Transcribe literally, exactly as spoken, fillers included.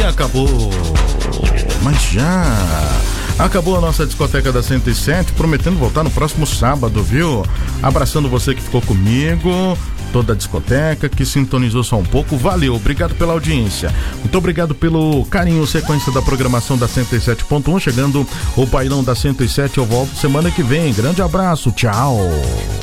acabou. Mas já... Acabou a nossa discoteca da cento e sete, prometendo voltar no próximo sábado, viu? Abraçando você que ficou comigo, toda a discoteca, que sintonizou só um pouco, valeu, obrigado pela audiência. Muito obrigado pelo carinho, sequência da programação da cento e sete ponto um, chegando o bailão da cento e sete, eu volto semana que vem. Grande abraço, tchau.